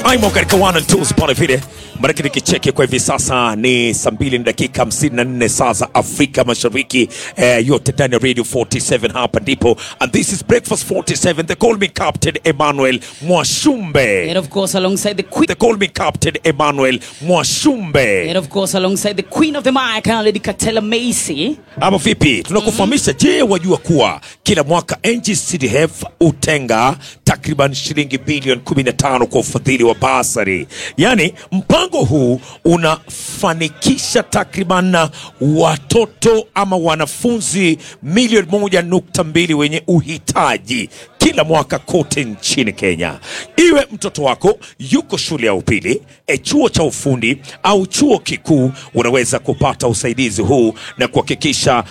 Aimo katika 1 and 2 spana vile. Marekani kicheki kwa hivi sasa ni saa 2 dakika 54 saa za Afrika Mashariki. Yote ndani ya Radio 47 hapa ndipo. And this is Breakfast 47. They call me Captain Emmanuel Mwashumbe. And of course alongside the queen. They call me Captain Emmanuel Mwashumbe. And of course alongside the queen of the mic, Lady Katela Macy. Ama vipi? Tunakufahamisha je, wajua kuwa kila mwaka NG-CDF utenga takriban shilingi bilioni 15 kwa ufadhili wa basari. Yani mpango huu unafanikisha takriban watoto ama wanafunzi milioni 1.2 wenye uhitaji kila mwaka kote nchini Kenya. Iwe mtoto wako yuko shule ya upili, chuo cha ufundi au chuo kikuu, unaweza kupata usaidizi huu na kuhakikisha